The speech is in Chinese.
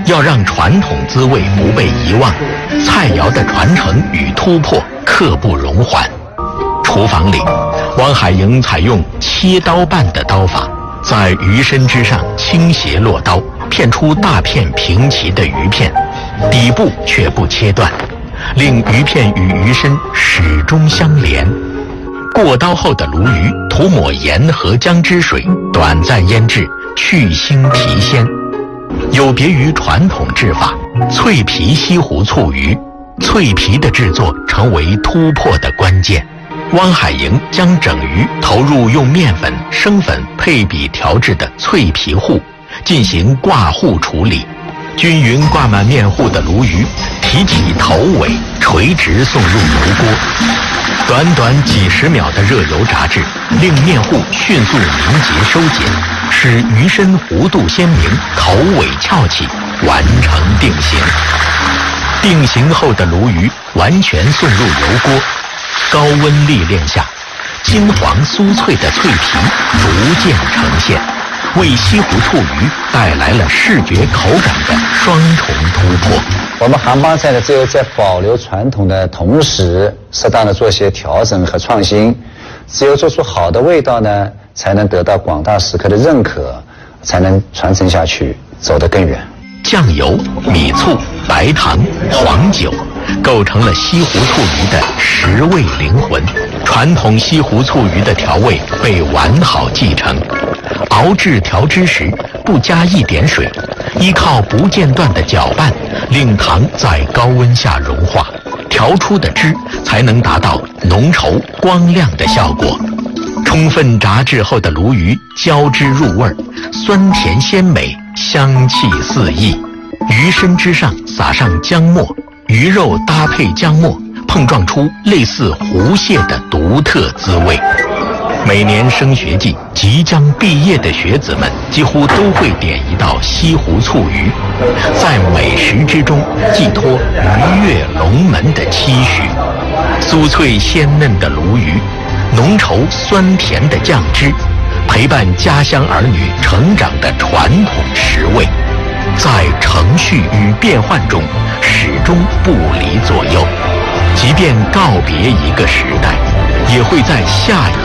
要让传统滋味不被遗忘，菜肴的传承与突破刻不容缓。厨房里，汪海营采用切刀拌的刀法，在鱼身之上倾斜落刀，片出大片平齐的鱼片，底部却不切断，令鱼片与鱼身始终相连。过刀后的鲈鱼涂抹盐和姜汁水，短暂腌制，去腥提鲜。有别于传统制法，脆皮西湖醋鱼，脆皮的制作成为突破的关键。汪海营将整鱼投入用面粉、生粉配比调制的脆皮糊，进行挂糊处理。均匀挂满面糊的鲈鱼，提起头尾，垂直送入油锅。短短几十秒的热油炸制，令面糊迅速凝结收紧，使鱼身弧度鲜明，头尾翘起，完成定型。定型后的鲈鱼完全送入油锅，高温历练下，金黄酥脆的脆皮逐渐呈现，为西湖醋鱼带来了视觉口感的双重突破。 我们杭帮菜呢，只有在保留传统的同时，适当的做些调整和创新，只有做出好的味道呢，才能得到广大食客的认可，才能传承下去，走得更远。 酱油、米醋、白糖、黄酒构成了西湖醋鱼的食味灵魂。传统西湖醋鱼的调味被完好继承，熬制调汁时不加一点水，依靠不间断的搅拌，令糖在高温下融化，调出的汁才能达到浓稠光亮的效果。充分炸制后的鲈鱼胶汁入味，酸甜鲜美，香气四溢。鱼身之上撒上姜末，鱼肉搭配姜末，碰撞出类似湖蟹的独特滋味。每年升学季即将毕业的学子们几乎都会点一道西湖醋鱼，在美食之中寄托鱼跃龙门的期许。酥脆鲜嫩的鲈鱼，浓稠酸甜的酱汁，陪伴家乡儿女成长的传统食味，在程序与变换中始终不离左右。即便告别一个时代，也会在下一